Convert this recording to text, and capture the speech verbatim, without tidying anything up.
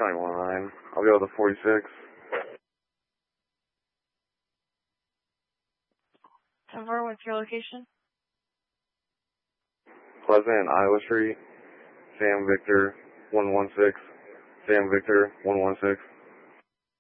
County one oh nine. I'll go with the forty-six. ten four, what's your location? Pleasant, Iowa Street. Sam Victor, one one six. Sam Victor, one one six.